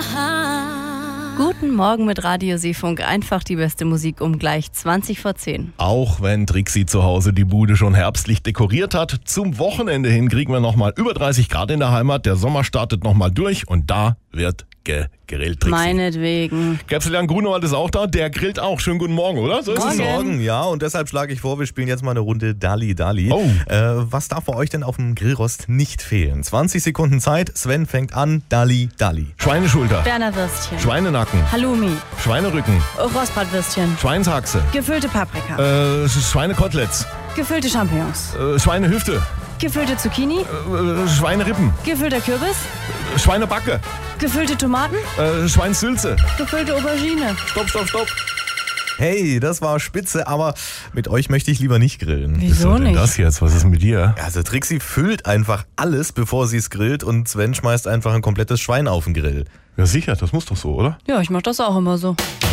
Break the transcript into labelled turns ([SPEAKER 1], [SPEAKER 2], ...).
[SPEAKER 1] Guten Morgen mit Radio Seefunk. Einfach die beste Musik um gleich 20 vor 10.
[SPEAKER 2] Auch wenn Trixi zu Hause die Bude schon herbstlich dekoriert hat, zum Wochenende hin kriegen wir nochmal über 30 Grad in der Heimat. Der Sommer startet nochmal durch und da wird gegrillt, Trixi.
[SPEAKER 1] Meinetwegen.
[SPEAKER 2] Capsule Grunewald ist auch da, der grillt auch. Schönen guten Morgen, oder? So ist es.
[SPEAKER 1] Morgen.
[SPEAKER 3] Morgen, ja, und deshalb schlage ich vor, wir spielen jetzt mal eine Runde Dalli Dalli.
[SPEAKER 2] Oh.
[SPEAKER 3] Was darf bei euch denn auf dem Grillrost nicht fehlen? 20 Sekunden Zeit, Sven fängt an, Dalli Dalli.
[SPEAKER 2] Schweineschulter,
[SPEAKER 1] Berner Würstchen.
[SPEAKER 2] Schweinenacken,
[SPEAKER 1] Halloumi.
[SPEAKER 2] Schweinerücken,
[SPEAKER 1] Rostbratwürstchen.
[SPEAKER 2] Schweinshaxe,
[SPEAKER 1] Gefüllte Paprika.
[SPEAKER 2] Schweinekoteletts,
[SPEAKER 1] Gefüllte Champignons.
[SPEAKER 2] Schweinehüfte,
[SPEAKER 1] Gefüllte Zucchini.
[SPEAKER 2] Schweinerippen,
[SPEAKER 1] Gefüllter Kürbis.
[SPEAKER 2] Schweinebacke,
[SPEAKER 1] Gefüllte Tomaten.
[SPEAKER 2] Schweinssülze.
[SPEAKER 1] Gefüllte Aubergine.
[SPEAKER 2] Stopp.
[SPEAKER 3] Hey, das war spitze, aber mit euch möchte ich lieber nicht grillen.
[SPEAKER 1] Wieso nicht?
[SPEAKER 2] Das jetzt, was ist mit dir?
[SPEAKER 3] Also Trixi füllt einfach alles, bevor sie es grillt, und Sven schmeißt einfach ein komplettes Schwein auf den Grill.
[SPEAKER 2] Ja sicher, das muss doch so, oder?
[SPEAKER 1] Ja, ich mach das auch immer so.